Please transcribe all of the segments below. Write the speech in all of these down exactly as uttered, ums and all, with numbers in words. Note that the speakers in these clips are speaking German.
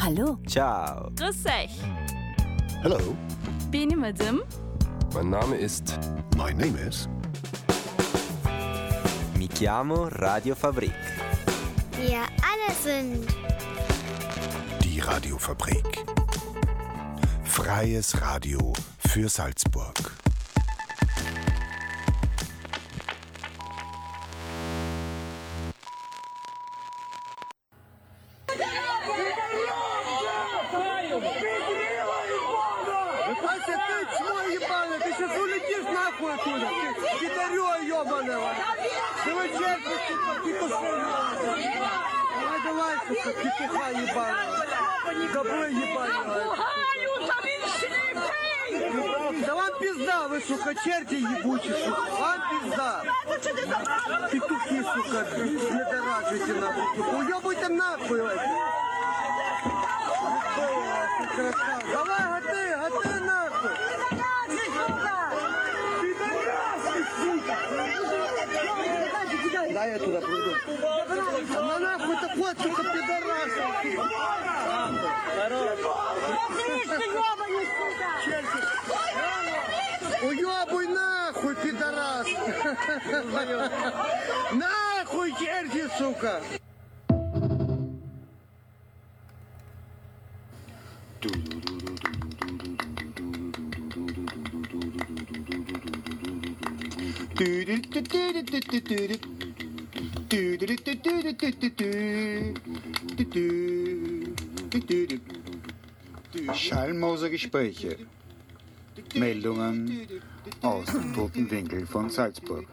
Hallo. Ciao. Grüß euch. Hello. Bin ich Madame? Mein Name ist... My name is... Mi chiamo Radio Fabrik. Wir alle sind... Die Radiofabrik. Freies Radio für Salzburg. Да вам пизда, вы, сука, черти ебучие, сука, вам пизда. Петухи, сука, не дорожите нахуй. Уебуйте нахуй, давай, готы, готы нахуй. Да, я туда приду. На нахуй такой, сука, пидорас. Уебуй нахуй, пидорас. Нахуй, черти, сука. Schallmoser Gespräche. Meldungen aus dem toten Winkel von Salzburg.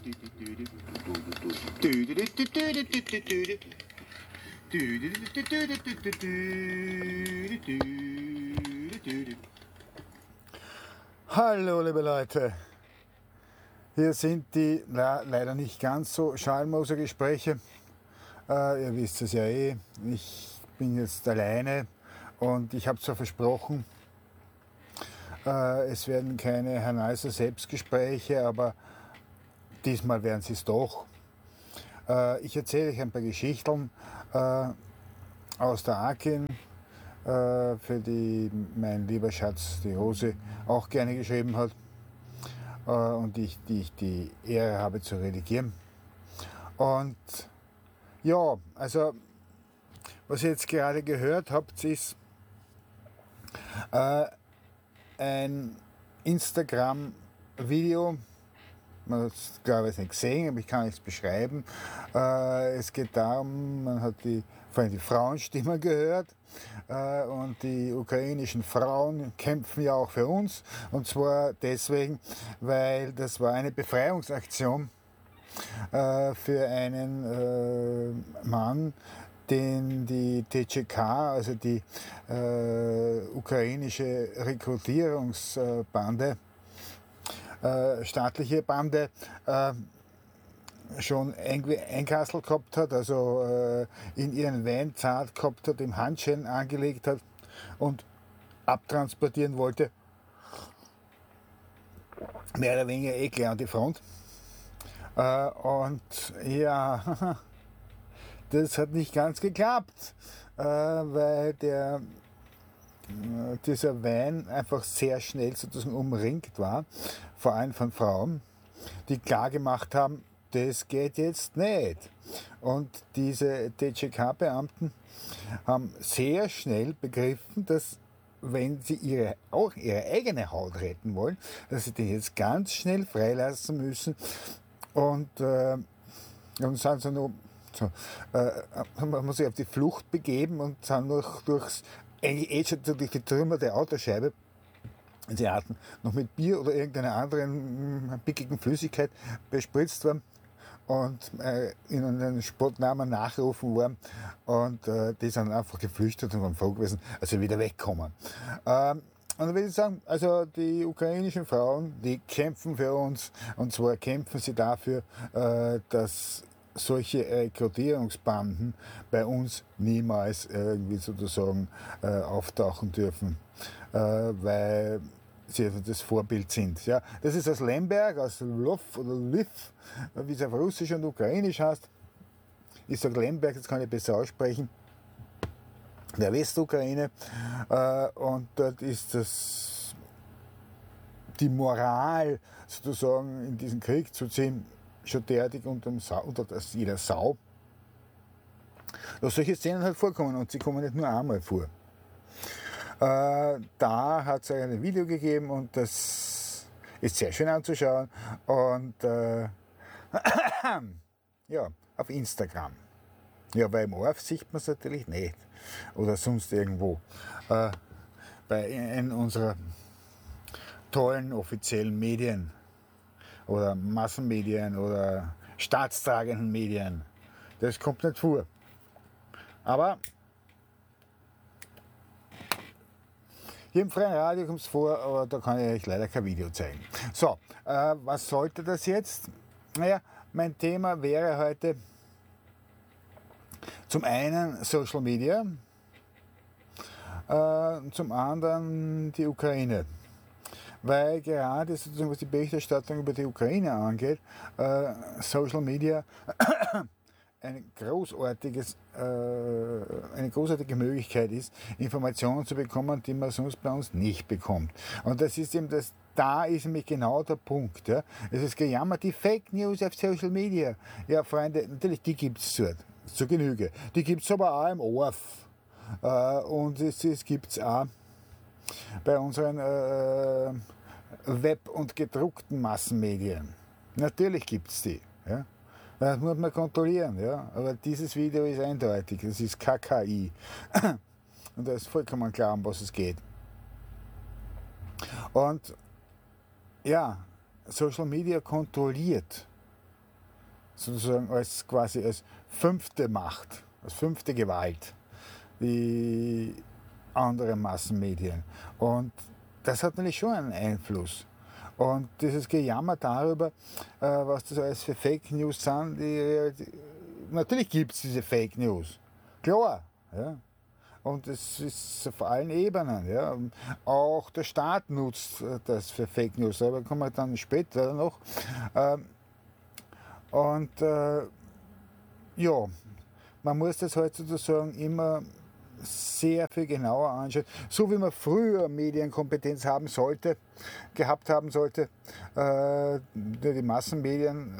Hallo liebe Leute, hier sind die na, leider nicht ganz so Schallmoser-Gespräche. Äh, ihr wisst es ja eh, ich bin jetzt alleine und ich habe zwar versprochen, äh, es werden keine Herr Neusser Selbstgespräche, aber diesmal werden sie es doch. Äh, ich erzähle euch ein paar Geschichten äh, aus der Akin, äh, für die mein lieber Schatz, die Rose, auch gerne geschrieben hat. Äh, und ich, die ich die Ehre habe zu redigieren. Und ja, also was ihr jetzt gerade gehört habt, ist äh, ein Instagram-Video. Man hat es, glaube ich, nicht gesehen, aber ich kann es beschreiben. Äh, es geht darum, man hat die, vor allem die Frauenstimmen gehört. Äh, und die ukrainischen Frauen kämpfen ja auch für uns. Und zwar deswegen, weil das war eine Befreiungsaktion äh, für einen äh, Mann, den die T C K, also die äh, ukrainische Rekrutierungsbande, äh, staatliche Bande, äh, schon irgendwie einkasselt gehabt hat, also äh, in ihren Van zart gehabt hat, im Handschellen angelegt hat und abtransportieren wollte. Mehr oder weniger eh gleich an die Front. Äh, und ja, das hat nicht ganz geklappt, äh, weil der, äh, dieser Van einfach sehr schnell sozusagen umringt war, vor allem von Frauen, die klar gemacht haben, das geht jetzt nicht. Und diese T C K-Beamten haben sehr schnell begriffen, dass wenn sie ihre, auch ihre eigene Haut retten wollen, dass sie den jetzt ganz schnell freilassen müssen. Und äh, dann sind sie noch, so, äh, haben sich auf die Flucht begeben und sind noch durchs, eigentlich eh schon durch die Trümmer der Autoscheibe, sie hatten noch mit Bier oder irgendeiner anderen mh, pickigen Flüssigkeit bespritzt worden und äh, ihnen einen Spottnamen nachgerufen worden und äh, die sind einfach geflüchtet und waren froh gewesen, also wieder wegkommen. Ähm, und dann würde ich sagen, also die ukrainischen Frauen, die kämpfen für uns, und zwar kämpfen sie dafür, äh, dass solche Rekrutierungsbanden bei uns niemals irgendwie sozusagen äh, auftauchen dürfen, äh, weil sie also das Vorbild sind. Ja, das ist aus Lemberg, aus Lwów oder Lviv, wie es auf Russisch und Ukrainisch heißt. Ich sage Lemberg, das kann ich besser aussprechen. der Westukraine, äh, und dort ist das, die Moral sozusagen in diesen Krieg zu ziehen, schon derartig unter, dem Sau, unter das jeder Sau, dass solche Szenen halt vorkommen und sie kommen nicht nur einmal vor. Äh, da hat es ein Video gegeben und das ist sehr schön anzuschauen und äh, ja, auf Instagram. Ja, weil im Orf sieht man es natürlich nicht oder sonst irgendwo. Äh, bei in unserer tollen offiziellen Medien oder Massenmedien oder staatstragenden Medien. Das kommt nicht vor. Aber hier im freien Radio kommt es vor, aber da kann ich euch leider kein Video zeigen. So, äh, was sollte das jetzt? Naja, mein Thema wäre heute zum einen Social Media, äh, zum anderen die Ukraine. Weil gerade sozusagen, was die Berichterstattung über die Ukraine angeht, äh, Social Media ein großartiges, äh, eine großartige Möglichkeit ist, Informationen zu bekommen, die man sonst bei uns nicht bekommt. Und das ist eben das, da ist nämlich genau der Punkt. Ja. Es ist gejammert, die Fake News auf Social Media. Ja, Freunde, natürlich, die gibt es dort, zur Genüge. Die gibt es aber auch im Orf. Äh, und es, es gibt es auch bei unseren äh, Web- und gedruckten Massenmedien. Natürlich gibt es die. Ja. Das muss man kontrollieren. Ja. Aber dieses Video ist eindeutig. Es ist K K I. Und da ist vollkommen klar, um was es geht. Und ja, Social Media kontrolliert sozusagen als quasi als fünfte Macht, als fünfte Gewalt die anderen Massenmedien. Und das hat natürlich schon einen Einfluss. Und dieses Gejammer darüber, äh, was das alles für Fake News sind, die, die, natürlich gibt es diese Fake News. Klar. Ja. Und es ist auf allen Ebenen. Ja. Auch der Staat nutzt das für Fake News, aber kommen wir dann später noch. Ähm, und äh, ja, man muss das halt sozusagen immer sehr viel genauer anschauen, so wie man früher Medienkompetenz haben sollte, gehabt haben sollte, äh, die Massenmedien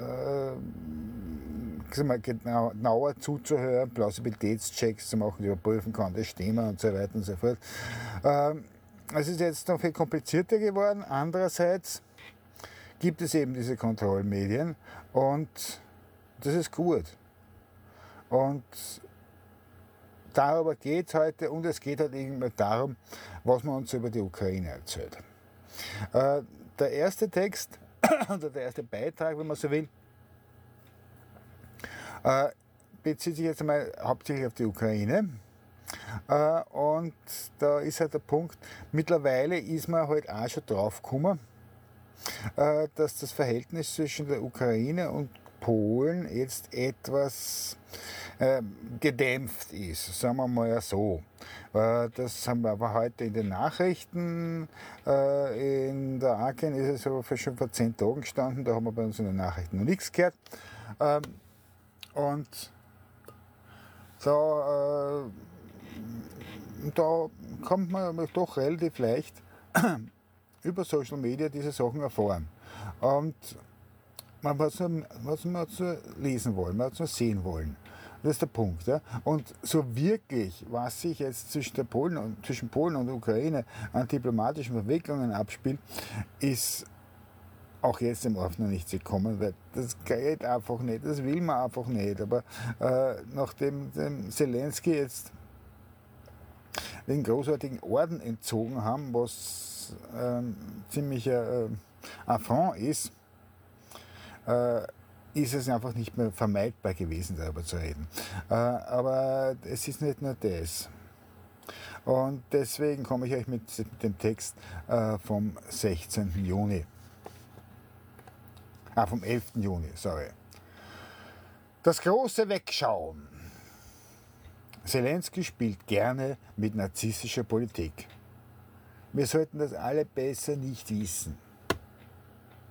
äh, genau, genauer zuzuhören, Plausibilitätschecks zu machen, überprüfen, kann das stimmen und so weiter und so fort. Äh, es ist jetzt noch viel komplizierter geworden. Andererseits gibt es eben diese Kontrollmedien und das ist gut. Und darüber geht es heute und es geht halt irgendwie darum, was man uns über die Ukraine erzählt. Äh, der erste Text, oder der erste Beitrag, wenn man so will, äh, bezieht sich jetzt einmal hauptsächlich auf die Ukraine. Äh, und da ist halt der Punkt, mittlerweile ist man halt auch schon drauf gekommen, äh, dass das Verhältnis zwischen der Ukraine und Polen jetzt etwas äh, gedämpft ist, sagen wir mal so. Äh, das haben wir aber heute in den Nachrichten, äh, in der A K N ist es aber für schon vor zehn Tagen gestanden, da haben wir bei uns in den Nachrichten noch nichts gehört. Ähm, und da, äh, da kommt man doch relativ leicht über Social Media diese Sachen erfahren. Und man hat es nur lesen wollen, man hat es nur sehen wollen. Das ist der Punkt. Ja? Und so wirklich, was sich jetzt zwischen, der Polen und, zwischen Polen und Ukraine an diplomatischen Verwicklungen abspielt, ist auch jetzt im Orf noch nicht gekommen, weil das geht einfach nicht, das will man einfach nicht. Aber äh, nachdem dem Zelensky jetzt den großartigen Orden entzogen haben, was ähm, ziemlicher äh, Affront ist, äh, ist es einfach nicht mehr vermeidbar gewesen, darüber zu reden. Äh, aber es ist nicht nur das. Und deswegen komme ich euch mit, mit dem Text äh, vom sechzehnten Juni. Ah, vom elften Juni, sorry. Das große Wegschauen. Zelensky spielt gerne mit narzisstischer Politik. Wir sollten das alle besser nicht wissen.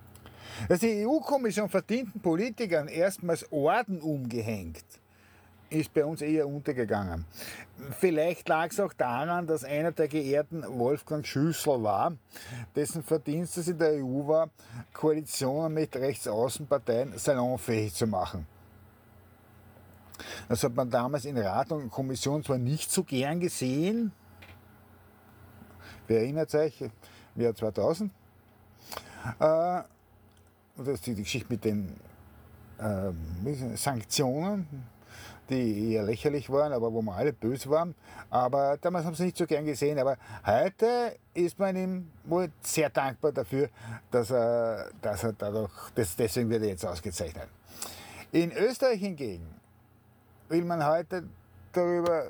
Dass die E U-Kommission verdienten Politikern erstmals Orden umgehängt, ist bei uns eher untergegangen. Vielleicht lag es auch daran, dass einer der geehrten Wolfgang Schüssel war, dessen Verdienst es in der E U war, Koalitionen mit Rechtsaußenparteien salonfähig zu machen. Das hat man damals in Rat und Kommission zwar nicht so gern gesehen, wer erinnert sich, im Jahr zweitausend, äh, das ist die Geschichte mit den äh, Sanktionen, die eher lächerlich waren, aber wo wir alle böse waren. Aber damals haben sie nicht so gern gesehen. Aber heute ist man ihm wohl sehr dankbar dafür, dass er, dass er dadurch, das, deswegen wird er jetzt ausgezeichnet. In Österreich hingegen will man heute darüber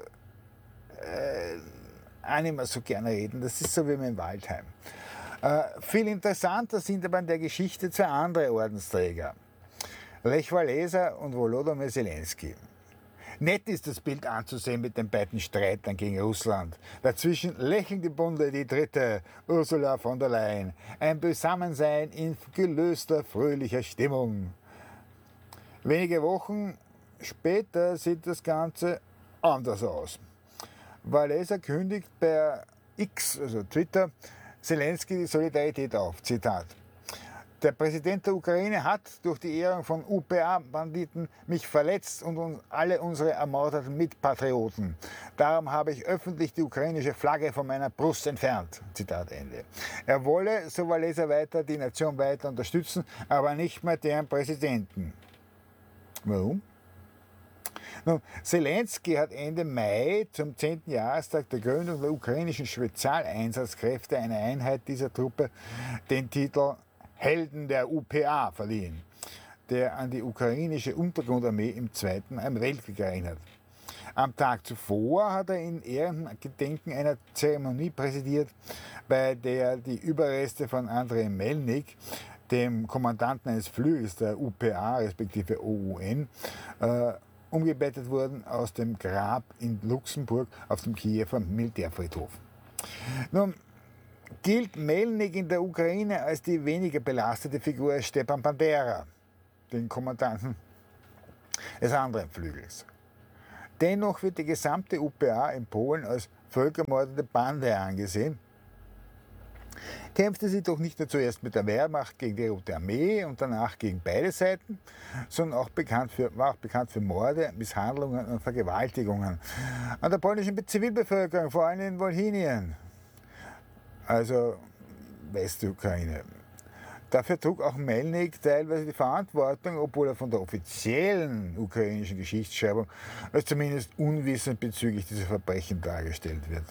äh, auch nicht mehr so gerne reden. Das ist so wie in Waldheim. Äh, viel interessanter sind aber in der Geschichte zwei andere Ordensträger. Lech Wałęsa und Volodymyr Zelensky. Nett ist das Bild anzusehen mit den beiden Streitern gegen Russland. Dazwischen lächelnd im Bunde die dritte, Ursula von der Leyen. Ein Beisammensein in gelöster, fröhlicher Stimmung. Wenige Wochen später sieht das Ganze anders aus. Wałęsa kündigt per X, also Twitter, Zelensky die Solidarität auf. Zitat. Der Präsident der Ukraine hat durch die Ehrung von U P A-Banditen mich verletzt und uns alle unsere ermordeten Mitpatrioten. Darum habe ich öffentlich die ukrainische Flagge von meiner Brust entfernt. Zitat Ende. Er wolle, so Wałęsa weiter, die Nation weiter unterstützen, aber nicht mehr deren Präsidenten. Warum? Nun, Zelensky hat Ende Mai zum zehnten Jahrestag der Gründung der ukrainischen Spezialeinsatzkräfte, einer Einheit dieser Truppe, den Titel Helden der U P A verliehen, der an die ukrainische Untergrundarmee im Zweiten Weltkrieg erinnert. Am Tag zuvor hat er in ehrendem Gedenken einer Zeremonie präsidiert, bei der die Überreste von Andrei Melnik, dem Kommandanten eines Flügels der U P A respektive O U N, äh, umgebettet wurden aus dem Grab in Luxemburg auf dem Kiewer Militärfriedhof. Nun, gilt Melnik in der Ukraine als die weniger belastete Figur als Stepan Bandera, den Kommandanten des anderen Flügels. Dennoch wird die gesamte U P A in Polen als völkermordende Bande angesehen. Kämpfte sie doch nicht nur zuerst mit der Wehrmacht gegen die Rote Armee und danach gegen beide Seiten, sondern auch bekannt für, war auch bekannt für Morde, Misshandlungen und Vergewaltigungen an der polnischen Zivilbevölkerung, vor allem in Wolhynien, also Westukraine. Dafür trug auch Melnik teilweise die Verantwortung, obwohl er von der offiziellen ukrainischen Geschichtsschreibung als zumindest unwissend bezüglich dieser Verbrechen dargestellt wird.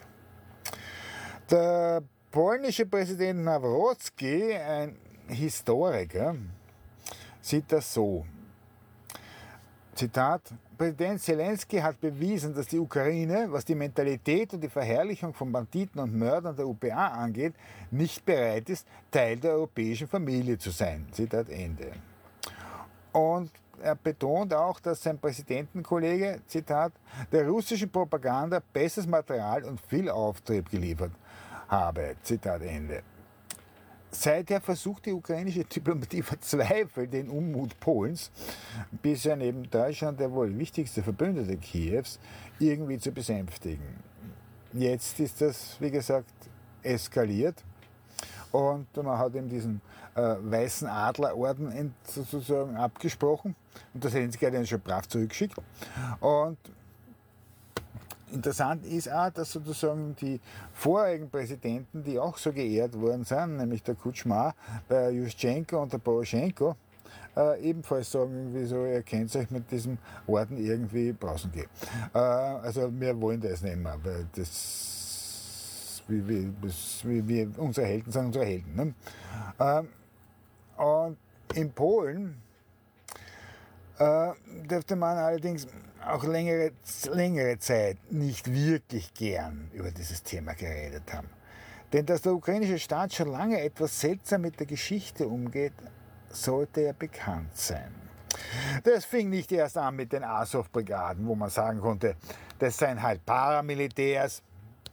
Der polnische Präsident Nawrocki, ein Historiker, sieht das so. Zitat: Präsident Zelensky hat bewiesen, dass die Ukraine, was die Mentalität und die Verherrlichung von Banditen und Mördern der U P A angeht, nicht bereit ist, Teil der europäischen Familie zu sein. Zitat Ende. Und er betont auch, dass sein Präsidentenkollege, Zitat, der russischen Propaganda besseres Material und viel Auftrieb geliefert habe. Zitat Ende. Seither versucht die ukrainische Diplomatie verzweifelt, den Unmut Polens, bisher neben Deutschland der wohl wichtigste Verbündete Kiews, irgendwie zu besänftigen. Jetzt ist das, wie gesagt, eskaliert und man hat ihm diesen äh, weißen Adlerorden sozusagen abgesprochen und das Zelensky hat ihn schon brav zurückgeschickt. Und interessant ist auch, dass sozusagen die vorherigen Präsidenten, die auch so geehrt worden sind, nämlich der Kutschma, der Juschenko und der Poroschenko, äh, ebenfalls sagen, wieso ihr könnt euch mit diesem Orden irgendwie brausen gehen. Äh, also wir wollen das nicht mehr, weil das, wie, wie, das, wie, wie unsere Helden sind unsere Helden. Ne? Äh, und in Polen äh, dürfte man allerdings auch längere, längere Zeit nicht wirklich gern über dieses Thema geredet haben. Denn dass der ukrainische Staat schon lange etwas seltsam mit der Geschichte umgeht, sollte ja bekannt sein. Das fing nicht erst an mit den Azov-Brigaden, wo man sagen konnte, das seien halt Paramilitärs,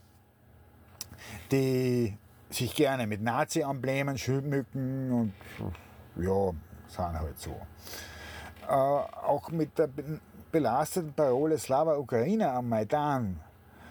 die sich gerne mit Nazi-Emblemen schmücken und ja, sind halt so. Äh, auch mit der belasteten Parole Slava Ukraina am Maidan,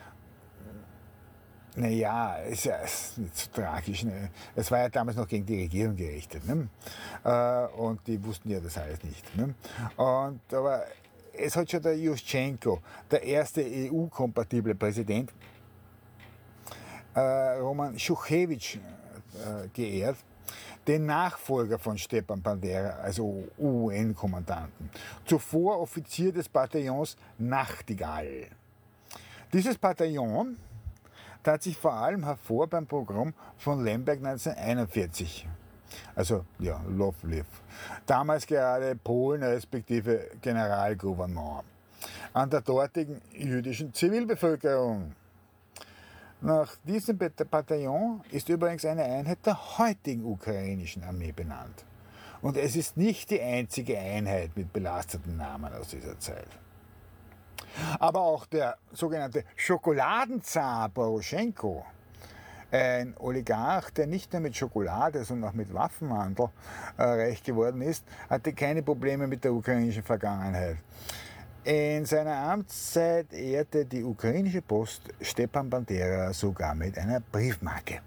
naja, ist ja ist nicht so tragisch. Ne? Es war ja damals noch gegen die Regierung gerichtet. Ne? Äh, und die wussten ja das alles nicht. Ne? Und, aber es hat schon der Juschenko, der erste E U-kompatible Präsident, äh, Roman Schuchewitsch äh, geehrt, den Nachfolger von Stepan Bandera, also U N-Kommandanten, zuvor Offizier des Bataillons Nachtigall. Dieses Bataillon tat sich vor allem hervor beim Pogrom von Lemberg neunzehnhunderteinundvierzig. Also, ja, Lovliv. Damals gerade Polen respektive Generalgouvernement. An der dortigen jüdischen Zivilbevölkerung. Nach diesem Bataillon ist übrigens eine Einheit der heutigen ukrainischen Armee benannt. Und es ist nicht die einzige Einheit mit belasteten Namen aus dieser Zeit. Aber auch der sogenannte Schokoladenzar Poroschenko, ein Oligarch, der nicht nur mit Schokolade, sondern auch mit Waffenhandel äh, reich geworden ist, hatte keine Probleme mit der ukrainischen Vergangenheit. In seiner Amtszeit ehrte die ukrainische Post Stepan Bandera sogar mit einer Briefmarke.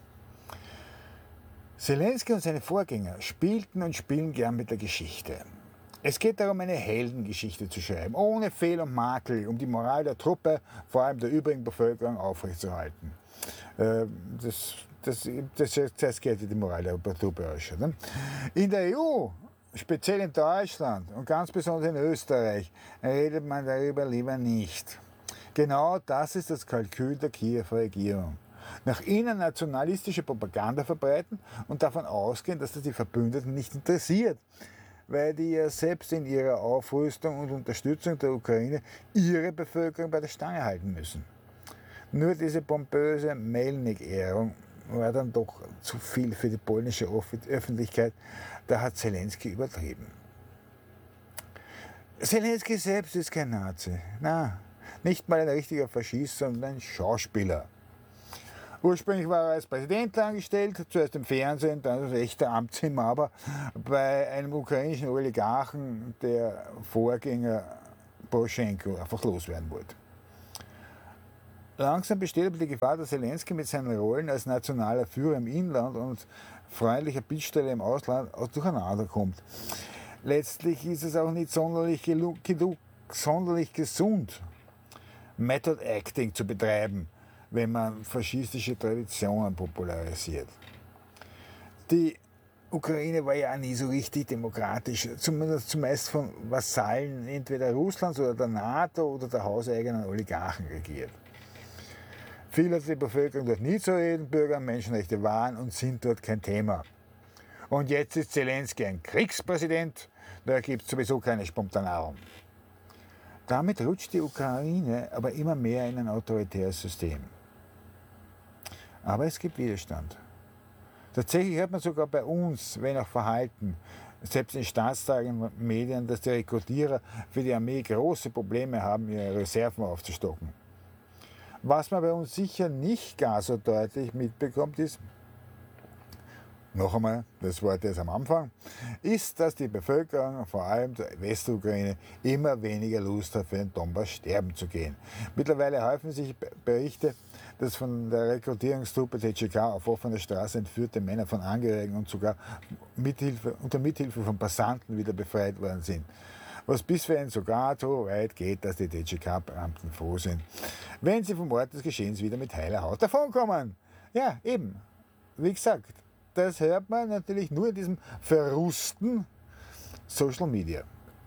Zelensky und seine Vorgänger spielten und spielen gern mit der Geschichte. Es geht darum, eine Heldengeschichte zu schreiben, ohne Fehl und Makel, um die Moral der Truppe, vor allem der übrigen Bevölkerung, aufrechtzuerhalten. Das, das, das, das geht die Moral der Truppe aus. In der E U, speziell in Deutschland und ganz besonders in Österreich, redet man darüber lieber nicht. Genau das ist das Kalkül der Kiewer Regierung. Nach innen nationalistische Propaganda verbreiten und davon ausgehen, dass das die Verbündeten nicht interessiert, weil die ja selbst in ihrer Aufrüstung und Unterstützung der Ukraine ihre Bevölkerung bei der Stange halten müssen. Nur diese pompöse Melnik-Ehrung war dann doch zu viel für die polnische Öffentlichkeit. Da hat Zelensky übertrieben. Zelensky selbst ist kein Nazi. Na, nicht mal ein richtiger Faschist, sondern ein Schauspieler. Ursprünglich war er als Präsident angestellt, zuerst im Fernsehen, dann als echter Amtsinhaber bei einem ukrainischen Oligarchen, der Vorgänger Poroschenko einfach loswerden wollte. Langsam besteht aber die Gefahr, dass Zelensky mit seinen Rollen als nationaler Führer im Inland und freundlicher Bittsteller im Ausland durcheinander kommt. Letztlich ist es auch nicht sonderlich, genug, sonderlich gesund, Method Acting zu betreiben, wenn man faschistische Traditionen popularisiert. Die Ukraine war ja auch nie so richtig demokratisch, zumindest zumeist von Vasallen entweder Russlands oder der NATO oder der hauseigenen Oligarchen regiert. Viel hat die Bevölkerung dort nie zu reden, Bürger- und Menschenrechte waren und sind dort kein Thema. Und jetzt ist Zelensky ein Kriegspräsident, da gibt es sowieso keine Spontanarung. Damit rutscht die Ukraine aber immer mehr in ein autoritäres System. Aber es gibt Widerstand. Tatsächlich hört man sogar bei uns, wenn auch verhalten, selbst in staatstragenden Medien, dass die Rekrutierer für die Armee große Probleme haben, ihre Reserven aufzustocken. Was man bei uns sicher nicht gar so deutlich mitbekommt, ist, noch einmal, das Wort jetzt am Anfang, ist, dass die Bevölkerung, vor allem der Westukraine, immer weniger Lust hat, für den Donbass sterben zu gehen. Mittlerweile häufen sich Berichte, dass von der Rekrutierungstruppe T T K auf offener Straße entführte Männer von Angehörigen und sogar Mithilfe, unter Mithilfe von Passanten wieder befreit worden sind. Was bisweilen sogar so weit geht, dass die T T K-Beamten froh sind, wenn sie vom Ort des Geschehens wieder mit heiler Haut davonkommen. Ja, eben. Wie gesagt, das hört man natürlich nur in diesem verrusten Social Media.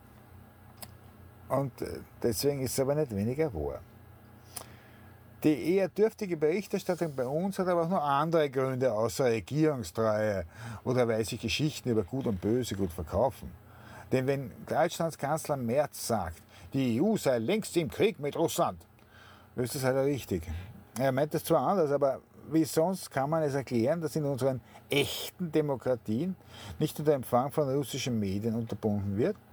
Und deswegen ist es aber nicht weniger wahr. Die eher dürftige Berichterstattung bei uns hat aber auch noch andere Gründe außer Regierungstreue oder weil sich Geschichten über Gut und Böse gut verkaufen. Denn wenn Deutschlands Kanzler Merz sagt, die E U sei längst im Krieg mit Russland, ist das halt auch richtig. Er meint das zwar anders, aber wie sonst kann man es erklären, dass in unseren echten Demokratien nicht nur der Empfang von russischen Medien unterbunden wird,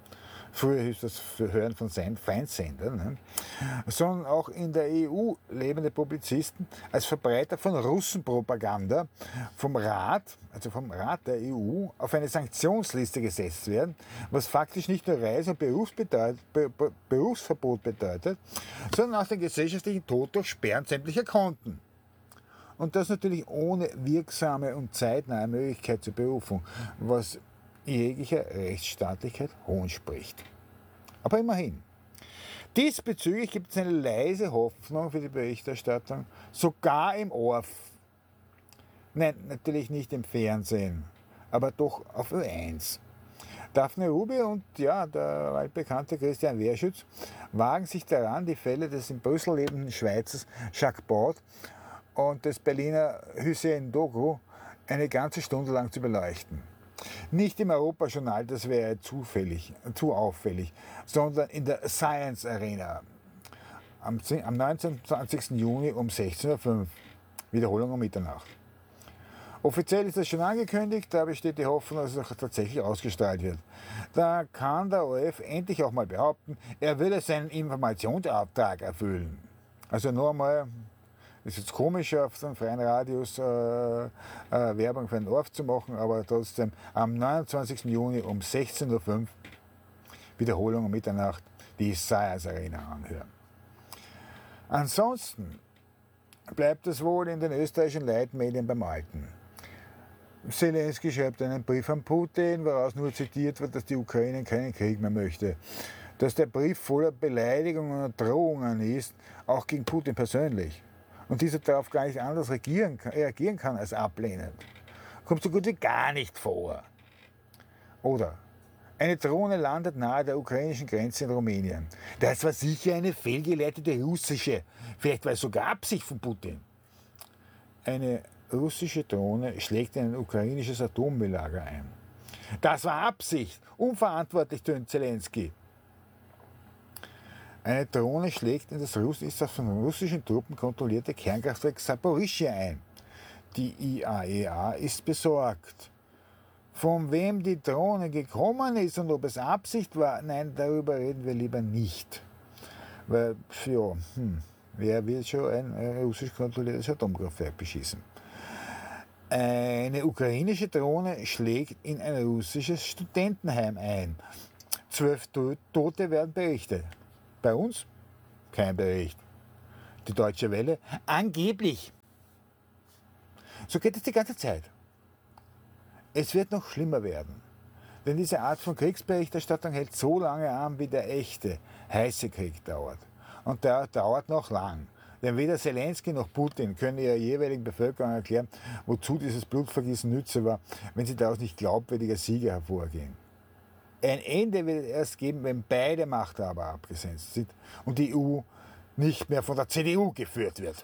früher hieß das für Hören von Feindsendern, ne? Sondern auch in der E U lebende Publizisten als Verbreiter von Russenpropaganda vom Rat, also vom Rat der E U, auf eine Sanktionsliste gesetzt werden, was faktisch nicht nur Reise- und Berufsbedeut, Be, Be, Berufsverbot bedeutet, sondern auch den gesellschaftlichen Tod durch Sperren sämtlicher Konten. Und das natürlich ohne wirksame und zeitnahe Möglichkeit zur Berufung, was jeglicher Rechtsstaatlichkeit Hohn spricht. Aber immerhin. Diesbezüglich gibt es eine leise Hoffnung für die Berichterstattung, sogar im O R F. Nein, natürlich nicht im Fernsehen, aber doch auf Ö eins. Daphne Rubio und ja, der altbekannte Christian Wehrschütz wagen sich daran, die Fälle des in Brüssel lebenden Schweizers Jacques Baud und des Berliner Hüseyin Dogu eine ganze Stunde lang zu beleuchten. Nicht im Europajournal, das wäre zufällig, zu auffällig, sondern in der Science Arena am neunundzwanzigsten Juni um sechzehn Uhr fünf, Wiederholung um Mitternacht. Offiziell ist das schon angekündigt, da besteht die Hoffnung, dass es auch tatsächlich ausgestrahlt wird. Da kann der O R F endlich auch mal behaupten, er würde seinen Informationsauftrag erfüllen. Also nur einmal, ist jetzt komisch, auf so einem freien Radius äh, äh, Werbung für den O R F zu machen, aber trotzdem am neunundzwanzigsten Juni um sechzehn Uhr fünf, Wiederholung um Mitternacht, die Science Arena anhören. Ansonsten bleibt es wohl in den österreichischen Leitmedien beim Alten. Zelensky schreibt einen Brief an Putin, woraus nur zitiert wird, dass die Ukraine keinen Krieg mehr möchte. Dass der Brief voller Beleidigungen und Drohungen ist, auch gegen Putin persönlich. Und dieser darauf gar nicht anders reagieren kann, reagieren kann als ablehnend. Kommt so gut wie gar nicht vor. Oder eine Drohne landet nahe der ukrainischen Grenze in Rumänien. Das war sicher eine fehlgeleitete russische, vielleicht war es sogar Absicht von Putin. Eine russische Drohne schlägt in ein ukrainisches Atommülllager ein. Das war Absicht, unverantwortlich, tönt Zelensky. Eine Drohne schlägt in das, Russ ist das von russischen Truppen kontrollierte Kernkraftwerk Saporischschja ein. Die I A E A ist besorgt. Von wem die Drohne gekommen ist und ob es Absicht war, nein, darüber reden wir lieber nicht. Weil, ja, hm, wer will schon ein, ein russisch kontrolliertes Atomkraftwerk beschießen? Eine ukrainische Drohne schlägt in ein russisches Studentenheim ein. Zwölf Tote werden berichtet. Bei uns kein Bericht. Die Deutsche Welle angeblich. So geht es die ganze Zeit. Es wird noch schlimmer werden. Denn diese Art von Kriegsberichterstattung hält so lange an, wie der echte, heiße Krieg dauert. Und der dauert noch lang. Denn weder Zelensky noch Putin können ihrer jeweiligen Bevölkerung erklären, wozu dieses Blutvergießen nütze war, wenn sie daraus nicht glaubwürdiger Sieger hervorgehen. Ein Ende wird es erst geben, wenn beide Machthaber abgesetzt sind und die E U nicht mehr von der C D U geführt wird.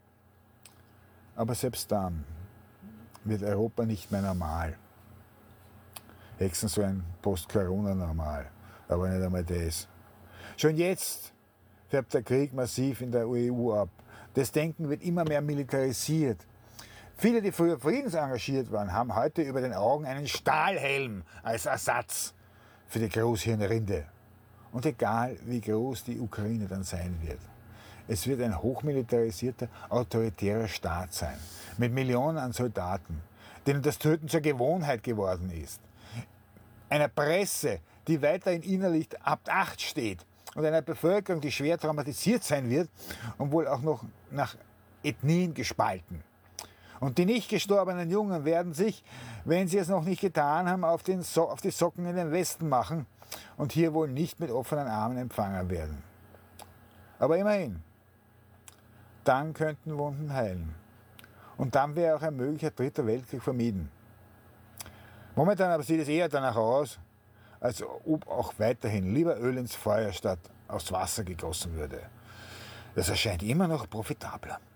Aber selbst dann wird Europa nicht mehr normal. Höchstens so ein Post-Corona-Normal, aber nicht einmal das. Schon jetzt färbt der Krieg massiv in der E U ab. Das Denken wird immer mehr militarisiert. Viele, die früher friedensengagiert waren, haben heute über den Augen einen Stahlhelm als Ersatz für die Großhirnrinde. Und egal, wie groß die Ukraine dann sein wird, es wird ein hochmilitarisierter, autoritärer Staat sein, mit Millionen an Soldaten, denen das Töten zur Gewohnheit geworden ist. Einer Presse, die weiterhin innerlich ab acht steht und einer Bevölkerung, die schwer traumatisiert sein wird und wohl auch noch nach Ethnien gespalten. Und die nicht gestorbenen Jungen werden sich, wenn sie es noch nicht getan haben, auf, den so- auf die Socken in den Westen machen und hier wohl nicht mit offenen Armen empfangen werden. Aber immerhin, dann könnten Wunden heilen. Und dann wäre auch ein möglicher dritter Weltkrieg vermieden. Momentan aber sieht es eher danach aus, als ob auch weiterhin lieber Öl ins Feuer statt aufs Wasser gegossen würde. Das erscheint immer noch profitabler.